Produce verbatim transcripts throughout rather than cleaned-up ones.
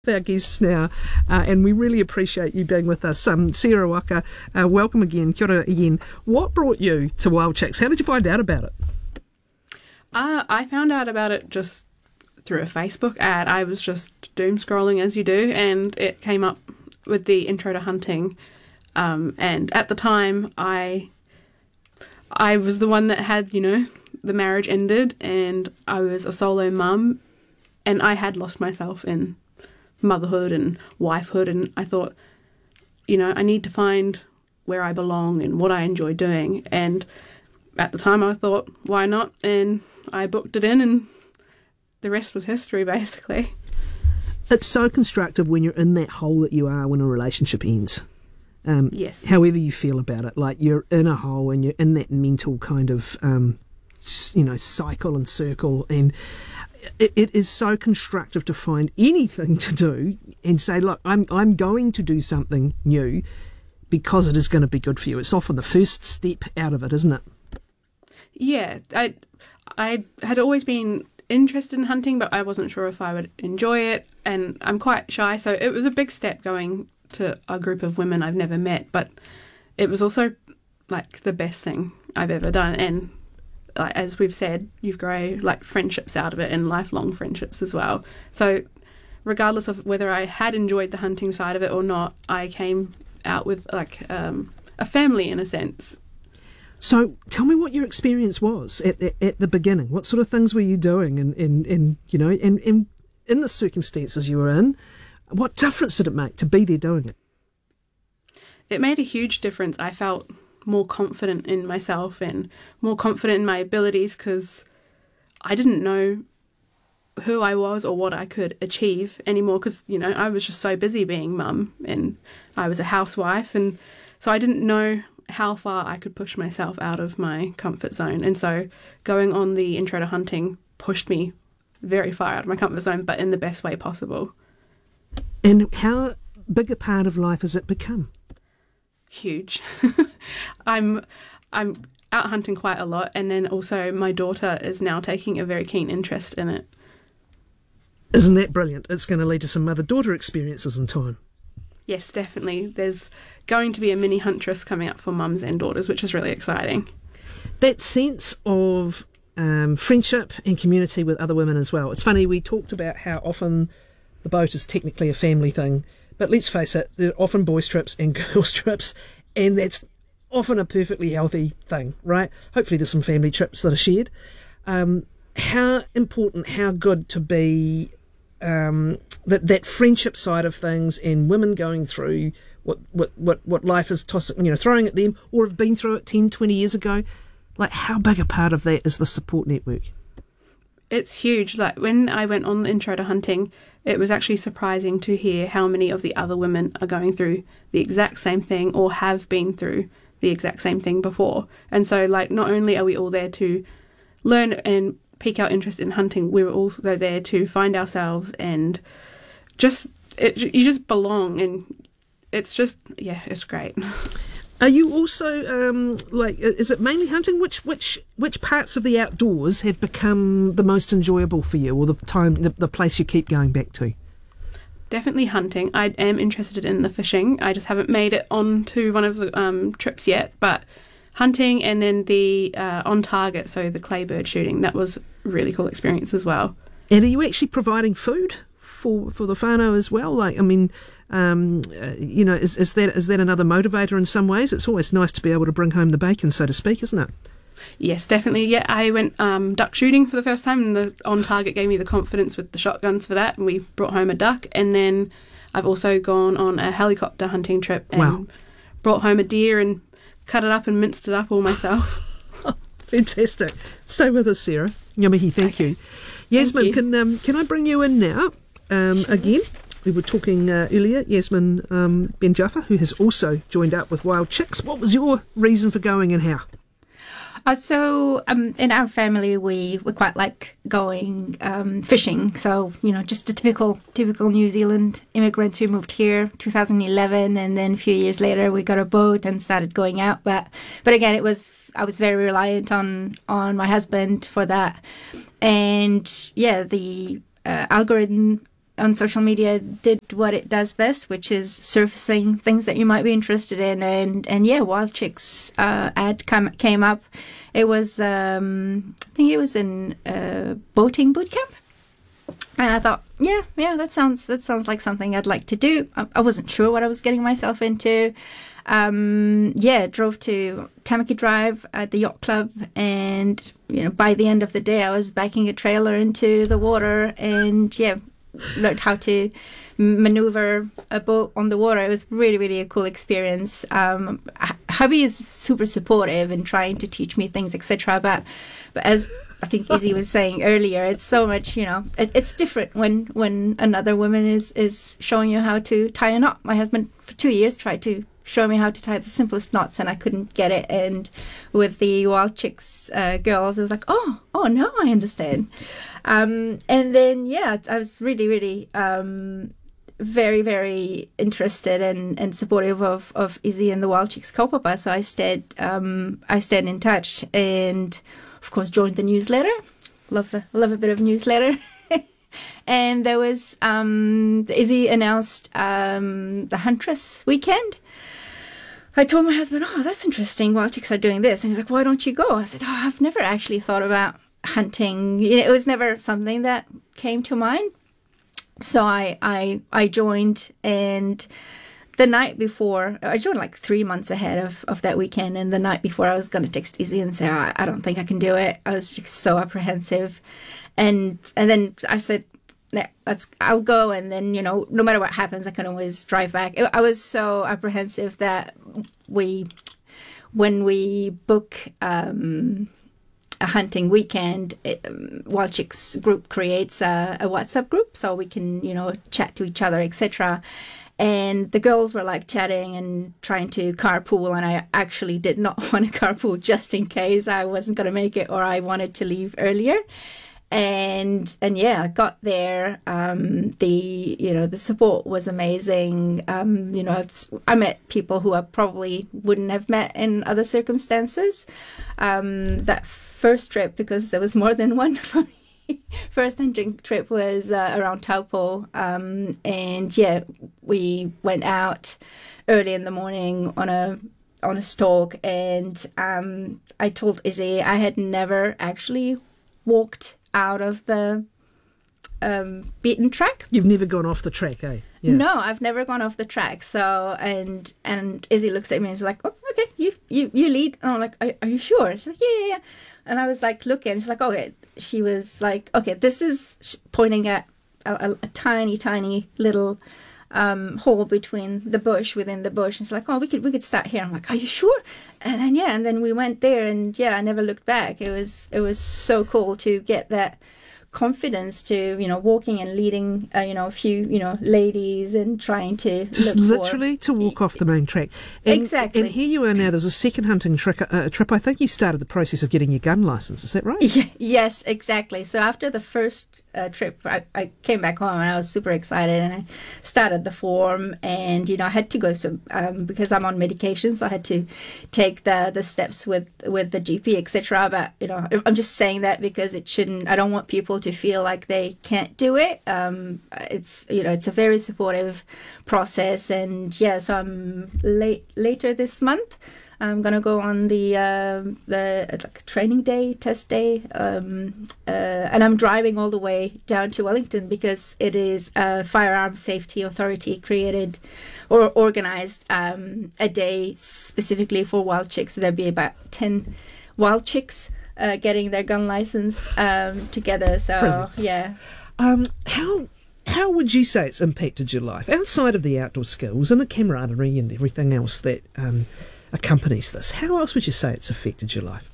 Our guests now, uh, and we really appreciate you being with us. Um, Sarah Waka, uh, welcome again. Kia ora again. What brought you to Wild Chicks? How did you find out about it? Uh, I found out about it just through a Facebook ad. I was just doom scrolling as you do, and it came up with the intro to hunting. Um, and at the time, I I was the one that had, you know, the marriage ended, and I was a solo mum, and I had lost myself in motherhood and wifehood, and I thought, you know, I need to find where I belong and what I enjoy doing. And at the time I thought, why not? And I booked it in, and the rest was history, basically. It's so constructive when you're in that hole that you are when a relationship ends. Um, yes. However you feel about it, like you're in a hole and you're in that mental kind of, um, you know, cycle and circle, and It, it is so constructive to find anything to do and say, look, I'm I'm going to do something new because it is going to be good for you. It's often the first step out of it, isn't it? Yeah, I I had always been interested in hunting, but I wasn't sure if I would enjoy it, and I'm quite shy, so it was a big step going to a group of women I've never met, but it was also like the best thing I've ever done. And like, as we've said, you grow like friendships out of it, and lifelong friendships as well. So regardless of whether I had enjoyed the hunting side of it or not, I came out with like um, a family in a sense. So tell me what your experience was at, at, at the beginning. What sort of things were you doing, and, and, and you know, and, and in the circumstances you were in, what difference did it make to be there doing it? It made a huge difference. I felt more confident in myself and more confident in my abilities, because I didn't know who I was or what I could achieve anymore, because, you know, I was just so busy being mum, and I was a housewife, and so I didn't know how far I could push myself out of my comfort zone. And so going on the intro to hunting pushed me very far out of my comfort zone, but in the best way possible. And how big a part of life has it become? Huge. I'm I'm out hunting quite a lot, and then also my daughter is now taking a very keen interest in it. Isn't that brilliant? It's going to lead to some mother-daughter experiences in time. Yes, definitely. There's going to be a mini huntress coming up for mums and daughters, which is really exciting. That sense of um, friendship and community with other women as well. It's funny, we talked about how often the boat is technically a family thing, but let's face it, there are often boys' trips and girls' trips, and that's often a perfectly healthy thing, right? Hopefully there's some family trips that are shared. Um, how important, how good to be um, that that friendship side of things, and women going through what what what, what life is tossing, you know, throwing at them, or have been through it ten, twenty years ago. Like, how big a part of that is the support network? It's huge. Like, when I went on the intro to hunting, it was actually surprising to hear how many of the other women are going through the exact same thing, or have been through the exact same thing before. And so, like, not only are we all there to learn and pique our interest in hunting, we were also there to find ourselves, and just, it, you just belong, and it's just, yeah, it's great. Are you also, um, like, is it mainly hunting? Which which which parts of the outdoors have become the most enjoyable for you, or the time, the, the place you keep going back to? Definitely hunting. I am interested in the fishing. I just haven't made it onto one of the um, trips yet, but hunting, and then the uh, on target, so the clay bird shooting, that was a really cool experience as well. And are you actually providing food for for the whānau as well? Like, I mean, um, uh, you know, is, is that is that another motivator in some ways? It's always nice to be able to bring home the bacon, so to speak, isn't it? Yes, definitely. Yeah, I went um, duck shooting for the first time, and the on target gave me the confidence with the shotguns for that, and we brought home a duck. And then I've also gone on a helicopter hunting trip and wow. brought home a deer and cut it up and minced it up all myself. Fantastic. Stay with us, Sarah. Ngā thank okay. you. Yasmin, thank you. can um, can I bring you in now? Um, sure. Again, we were talking uh, earlier, Yasmin um, Ben Jaffa, who has also joined up with Wild Chicks. What was your reason for going, and how? Uh, so um, in our family, we, we quite like going um, fishing. So, you know, just a typical typical New Zealand immigrants who moved here two thousand eleven, and then a few years later we got a boat and started going out. But but again, it was I was very reliant on on my husband for that. And yeah, the uh, algorithm on social media did what it does best, which is surfacing things that you might be interested in. And, and yeah, Wild Chicks uh, ad come, came up. It was, um, I think it was in uh, boating boot camp. And I thought, yeah, yeah, that sounds that sounds like something I'd like to do. I, I wasn't sure what I was getting myself into. Um, yeah, drove to Tamaki Drive at the yacht club, and you know, by the end of the day, I was backing a trailer into the water, and yeah, learned how to maneuver a boat on the water. It was really, really a cool experience. Um, hubby is super supportive and trying to teach me things, et cetera. But, but as I think Izzy was saying earlier, it's so much, you know, it, it's different when, when another woman is, is showing you how to tie a knot. My husband for two years tried to show me how to tie the simplest knots, and I couldn't get it. And with the Wild Chicks uh, girls, it was like, oh, oh, now I understand. Um, and then, yeah, I was really, really um, very, very interested and, and supportive of, of Izzy and the Wild Chicks kaupapa. So I stayed, um, I stayed in touch, and of course joined the newsletter. Love a, love a bit of newsletter. And there was, um, Izzy announced um, the Huntress weekend. I told my husband, oh, that's interesting, Wild Chicks are doing this. And he's like, why don't you go? I said, oh, I've never actually thought about hunting. You know, it was never something that came to mind. So I, I, I joined, and the night before, I joined like three months ahead of, of that weekend. And the night before, I was going to text Izzy and say, oh, I don't think I can do it. I was just so apprehensive. And, and then I said, no, let's, I'll go. And then, you know, no matter what happens, I can always drive back. I was so apprehensive that we, when we book, um, a hunting weekend, it, um, Wild Chicks group creates a, a WhatsApp group so we can, you know, chat to each other, et cetera. And the girls were like chatting and trying to carpool, and I actually did not want to carpool just in case I wasn't going to make it or I wanted to leave earlier. And and yeah, I got there. Um, the you know the support was amazing. Um, you know, it's, I met people who I probably wouldn't have met in other circumstances. Um, that first trip, because there was more than one for me. First hunting trip was uh, around Taupo, um, and yeah, we went out early in the morning on a on a stalk, and um, I told Izzy I had never actually walked out of the um, beaten track. You've never gone off the track, eh? Yeah. No, I've never gone off the track. So, and and Izzy looks at me and she's like, oh, okay, you you, you lead. And I'm like, are, are you sure? She's like, yeah, yeah, yeah. And I was like, looking, she's like, okay. She was like, okay, this is pointing at a, a, a tiny, tiny little um, hole between the bush, within the bush. And she's like, oh, we could we could start here. I'm like, are you sure? And then yeah, and then we went there, and yeah, I never looked back. It was it was so cool to get that confidence to, you know, walking and leading, uh, you know, a few, you know, ladies and trying to just look literally for, to walk off the main track. And, exactly. And here you are now. There's a second hunting trick, uh, trip. I think you started the process of getting your gun license. Is that right? Yeah, yes, exactly. So after the first uh, trip, I, I came back home and I was super excited, and I started the form, and you know, I had to go to um, because I'm on medication, so I had to take the the steps with with the G P, et cetera. But you know, I'm just saying that because it shouldn't. I don't want people to feel like they can't do it. Um, it's you know, it's a very supportive process, and yeah. So I'm late later this month. I'm gonna go on the uh, the like training day, test day, um, uh, and I'm driving all the way down to Wellington because it is a Firearms Safety Authority created or organized um, a day specifically for wild chicks. So there'll be about ten wild chicks uh, getting their gun license um, together. So Brilliant. yeah. Um, how how would you say it's impacted your life outside of the outdoor skills and the camaraderie and everything else that um, accompanies this? How else would you say it's affected your life?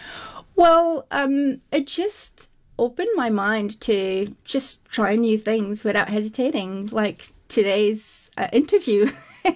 Well, um, it just opened my mind to just try new things without hesitating, like today's uh, interview.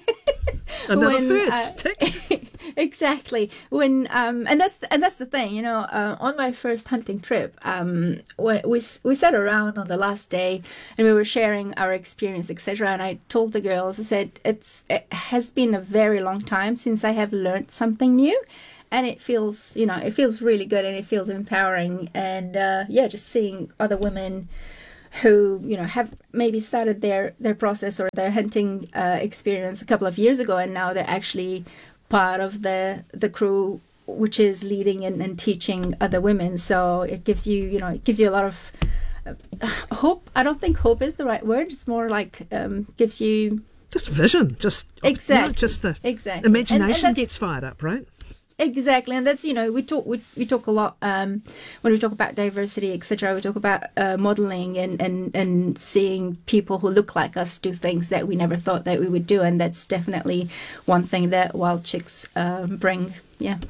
Another when, first. Uh, Tick. Exactly. When um, and that's and that's the thing, you know. Uh, on my first hunting trip, um, we we we sat around on the last day and we were sharing our experience, et cetera. And I told the girls, I said, it's it has been a very long time since I have learned something new. And it feels, you know, it feels really good and it feels empowering. And uh, yeah, just seeing other women who, you know, have maybe started their, their process or their hunting uh, experience a couple of years ago, and now they're actually part of the the crew, which is leading and, and teaching other women. So it gives you, you know, it gives you a lot of uh, hope. I don't think hope is the right word. It's more like um, gives you just vision, just exactly, you know, just the exactly. imagination and, and gets fired up, right? Exactly, and that's, you know, we talk we, we talk a lot um, when we talk about diversity, et cetera. We talk about uh, modeling and, and, and seeing people who look like us do things that we never thought that we would do, and that's definitely one thing that Wild Chicks um, bring. Yeah.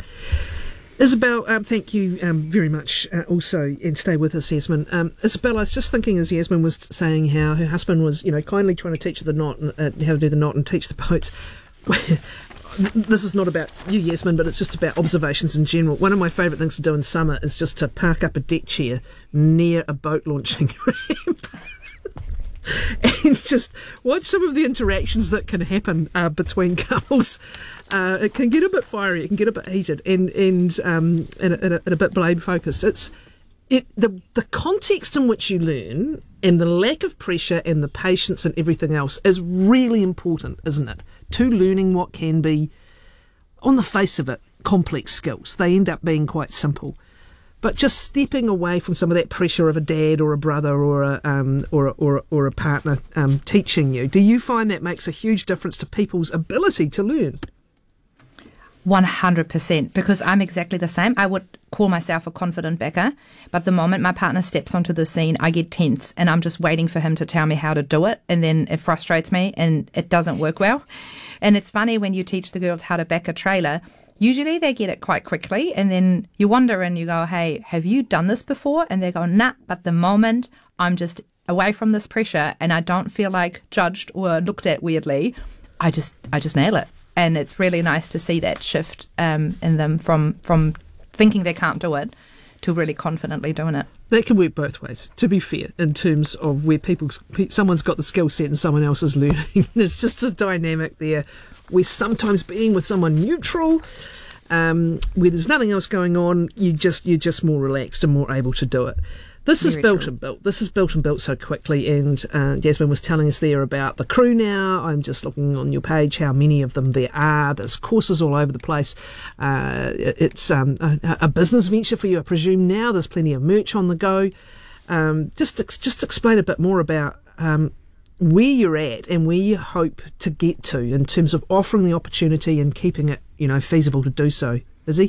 Isabel, um, thank you um, very much uh, also, and stay with us, Yasmin. Um, Isabel, I was just thinking as Yasmin was saying how her husband was, you know, kindly trying to teach her the knot, uh, how to do the knot and teach the boats. This is not about you, Yasmin, but it's just about observations in general. One of my favourite things to do in summer is just to park up a deck chair near a boat launching ramp and just watch some of the interactions that can happen uh, between couples. Uh, it can get a bit fiery, it can get a bit heated, and and um, and, and, a, and a bit blade focused. It's it the the context in which you learn and the lack of pressure and the patience and everything else is really important, isn't it? To learning what can be, on the face of it, complex skills. They end up being quite simple. But just stepping away from some of that pressure of a dad or a brother or a um, or a, or a, or a partner um, teaching you, do you find that makes a huge difference to people's ability to learn? one hundred percent, because I'm exactly the same. I would call myself a confident backer, but the moment my partner steps onto the scene, I get tense and I'm just waiting for him to tell me how to do it, and then it frustrates me and it doesn't work well. And it's funny when you teach the girls how to back a trailer, usually they get it quite quickly, and then you wonder and you go, hey, have you done this before? And they go, nah, but the moment I'm just away from this pressure and I don't feel like judged or looked at weirdly, I just I just nail it. And it's really nice to see that shift um, in them from from thinking they can't do it to really confidently doing it. That can work both ways, to be fair, in terms of where people, someone's got the skill set and someone else is learning. There's just a dynamic there where sometimes being with someone neutral, um, where there's nothing else going on, you just, you're just more relaxed and more able to do it. This Very is built true. and built. This is built and built so quickly. And uh, Yasmin was telling us there about the crew now. I'm just looking on your page how many of them there are. There's courses all over the place. Uh, it's um, a, a business venture for you, I presume, now. There's plenty of merch on the go. Um, just, just explain a bit more about um, where you're at and where you hope to get to in terms of offering the opportunity and keeping it, you know, feasible to do so. Izzy?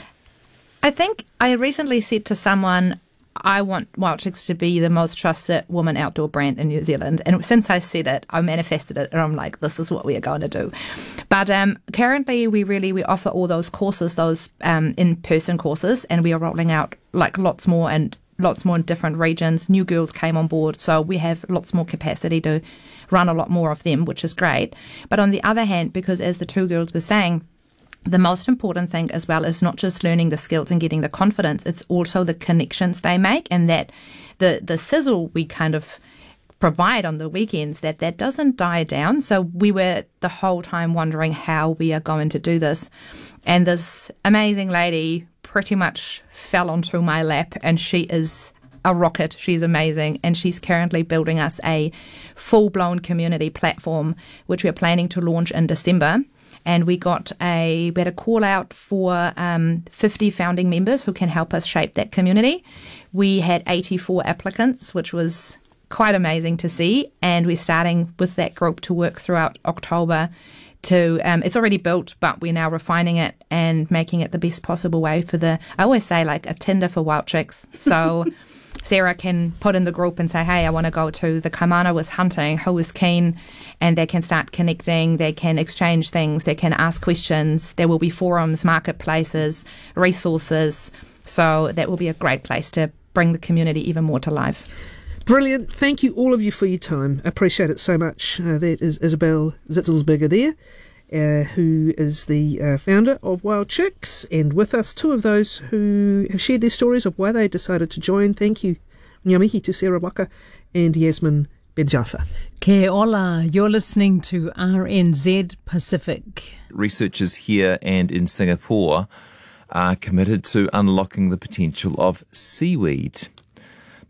I think I recently said to someone, I want Wild Chicks to be the most trusted woman outdoor brand in New Zealand. And since I said it, I manifested it, and I'm like, this is what we are going to do. But um, currently, we really we offer all those courses, those um, in-person courses, and we are rolling out like lots more and lots more in different regions. New girls came on board, so we have lots more capacity to run a lot more of them, which is great. But on the other hand, because as the two girls were saying, the most important thing as well is not just learning the skills and getting the confidence, it's also the connections they make, and that the, the sizzle we kind of provide on the weekends, that that doesn't die down. So we were the whole time wondering how we are going to do this. And this amazing lady pretty much fell onto my lap, and she is a rocket. She's amazing, and she's currently building us a full-blown community platform, which we're planning to launch in December. And we got a we had a call out for um, fifty founding members who can help us shape that community. We had eighty-four applicants, which was quite amazing to see. And we're starting with that group to work throughout October. To um, it's already built, but we're now refining it and making it the best possible way for the. I always say like a Tinder for Wild Chicks. So Sarah can put in the group and say, hey, I want to go to the Kaimanawas hunting, who is keen, and they can start connecting, they can exchange things, they can ask questions, there will be forums, marketplaces, resources, so that will be a great place to bring the community even more to life. Brilliant. Thank you all of you for your time. I appreciate it so much. Uh, that is Isabel Zitzelsberger there. Uh, who is the uh, founder of Wild Chicks, and with us two of those who have shared their stories of why they decided to join. Thank you, Ngā mihi to Sarah Waka and Yasmin Benjafa. Ke ola, you're listening to R N Z Pacific. Researchers here and in Singapore are committed to unlocking the potential of seaweed.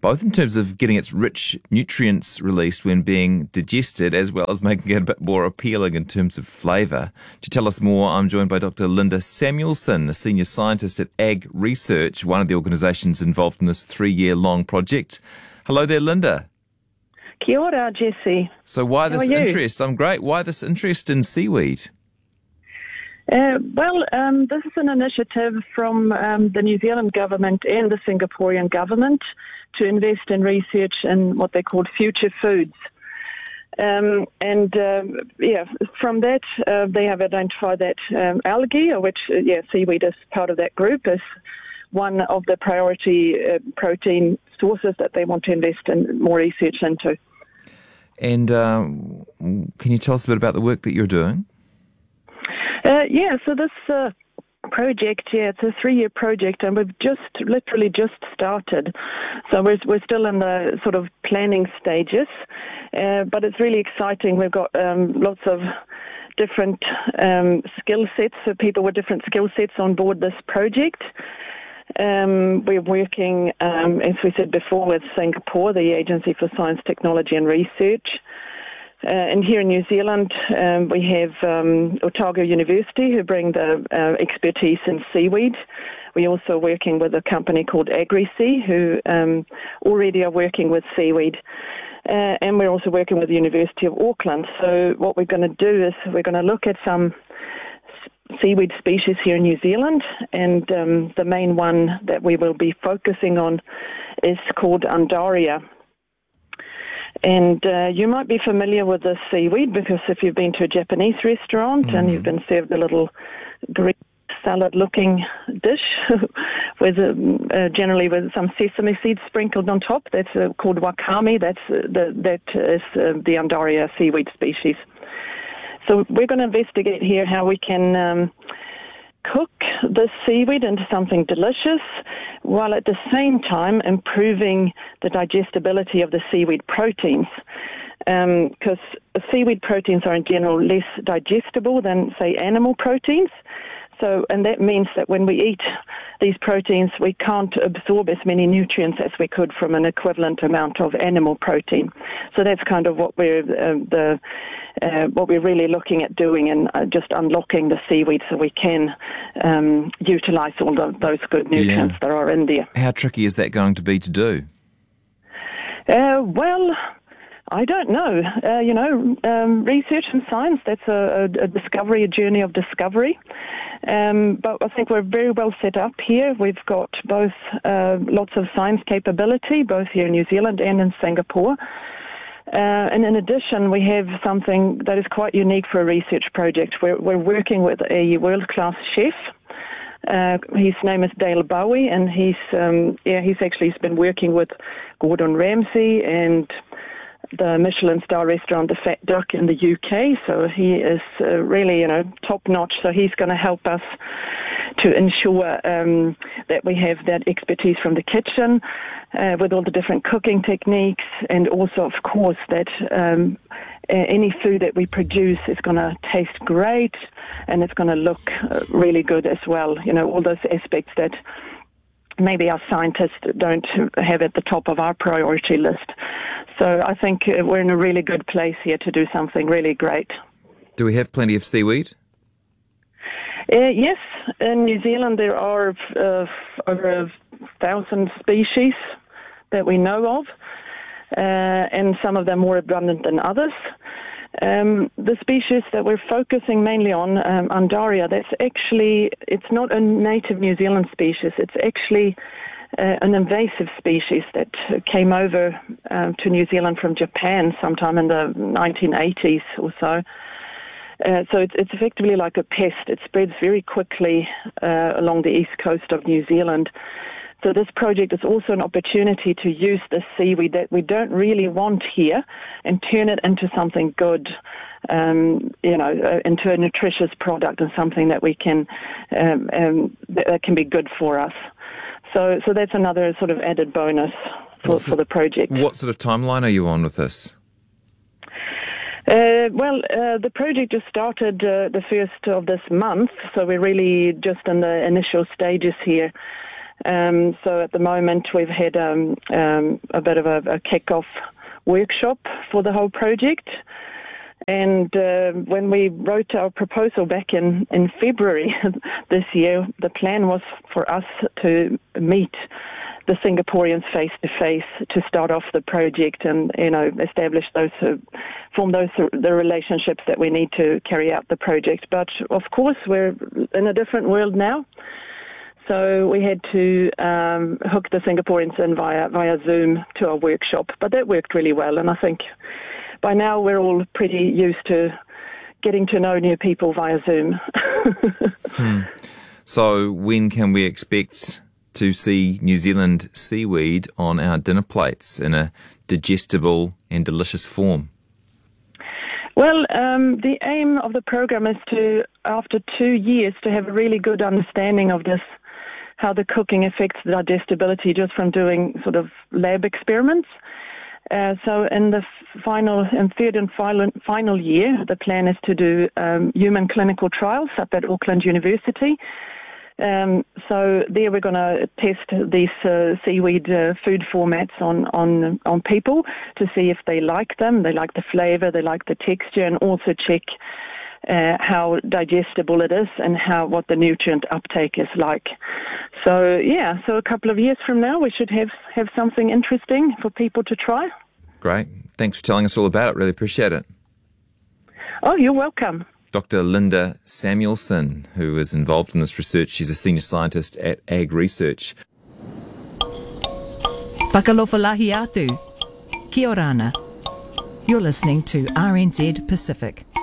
both in terms of getting its rich nutrients released when being digested, as well as making it a bit more appealing in terms of flavour. To tell us more, I'm joined by Doctor Linda Samuelson, a senior scientist at Ag Research, one of the organisations involved in this three-year-long project. Hello there, Linda. Kia ora, Jesse. So why How this are you? interest? I'm great. Why this interest in seaweed? Uh, well, um, this is an initiative from um, the New Zealand government and the Singaporean government to invest in research in what they call future foods. Um, and, um, yeah, from that, uh, they have identified that um, algae, or which, uh, yeah, seaweed is part of that group, is one of the priority uh, protein sources that they want to invest in more research into. And um, can you tell us a bit about the work that you're doing? Uh, yeah, so this uh, project, yeah, it's a three-year project, and we've just literally just started. So we're we're still in the sort of planning stages, uh, but it's really exciting. We've got um, lots of different um, skill sets, so people with different skill sets on board this project. Um, we're working, um, as we said before, with Singapore, the Agency for Science, Technology and Research. Uh, and here in New Zealand, um, we have um, Otago University, who bring the uh, expertise in seaweed. We're also working with a company called AgriSea, who um, already are working with seaweed. Uh, and we're also working with the University of Auckland. So what we're going to do is we're going to look at some seaweed species here in New Zealand, and um, the main one that we will be focusing on is called Undaria. And uh, you might be familiar with this seaweed because if you've been to a Japanese restaurant mm. and you've been served a little green salad-looking dish with um, uh, generally with some sesame seeds sprinkled on top, that's uh, called wakame. That's uh, the, that is uh, the Undaria seaweed species. So we're going to investigate here how we can um, cook this seaweed into something delicious while at the same time improving the digestibility of the seaweed proteins. Because um, seaweed proteins are in general less digestible than, say, animal proteins. So, and that means that when we eat these proteins, we can't absorb as many nutrients as we could from an equivalent amount of animal protein. So that's kind of what we're uh, the uh, what we're really looking at doing, and uh, just unlocking the seaweed so we can um, utilize all the, those good nutrients yeah. that are in there. How tricky is that going to be to do? Uh, well. I don't know. Uh, you know, um, research and science, that's a, a, a discovery, a journey of discovery. Um, but I think we're very well set up here. We've got both uh, lots of science capability, both here in New Zealand and in Singapore. Uh, and in addition, we have something that is quite unique for a research project. We're, we're working with a world-class chef. Uh, his name is Dale Bowie, and he's um, yeah he's actually he's been working with Gordon Ramsay and the Michelin star restaurant The Fat Duck in the U K, so he is uh, really, you know, top-notch. So he's going to help us to ensure um, that we have that expertise from the kitchen uh, with all the different cooking techniques, and also, of course, that um, any food that we produce is going to taste great and it's going to look uh, really good as well. You know, all those aspects that maybe our scientists don't have at the top of our priority list. So I think we're in a really good place here to do something really great. Do we have plenty of seaweed? Uh, yes, in New Zealand there are uh, over a thousand species that we know of, uh, and some of them more abundant than others. Um, the species that we're focusing mainly on, um, Undaria, that's actually, it's not a native New Zealand species, it's actually uh, an invasive species that came over um, to New Zealand from Japan sometime in the nineteen eighties or so. Uh, so it's, it's effectively like a pest. It spreads very quickly uh, along the east coast of New Zealand. So this project is also an opportunity to use this seaweed that we don't really want here and turn it into something good, um, you know, uh, into a nutritious product and something that we can, um, um, that, that can be good for us. So, so that's another sort of added bonus for, for the project. What sort of timeline are you on with this? Uh, well, uh, the project just started uh, the first of this month, so we're really just in the initial stages here. Um, so at the moment we've had um, um, a bit of a, a kick-off workshop for the whole project. And uh, when we wrote our proposal back in, in February this year, the plan was for us to meet the Singaporeans face to face to start off the project and, you know, establish those, uh, form those uh, the relationships that we need to carry out the project. But of course, we're in a different world now. So we had to um, hook the Singaporeans in via via Zoom to our workshop. But that worked really well, and I think by now we're all pretty used to getting to know new people via Zoom. hmm. So when can we expect to see New Zealand seaweed on our dinner plates in a digestible and delicious form? Well, um, the aim of the program is to, after two years, to have a really good understanding of this, how the cooking affects the digestibility just from doing sort of lab experiments. Uh, so in the final, in third and final, final year, the plan is to do um, human clinical trials up at Auckland University. Um, so there we're going to test these uh, seaweed uh, food formats on, on on people to see if they like them, they like the flavour, they like the texture, and also check uh, how digestible it is and how what the nutrient uptake is like. So yeah, so a couple of years from now we should have, have something interesting for people to try. Great. Thanks for telling us all about it. Really appreciate it. Oh, you're welcome. Doctor Linda Samuelson, who is involved in this research. She's a senior scientist at Ag Research. Whakalofalahi atu. Kia ora ana. You're listening to R N Z Pacific.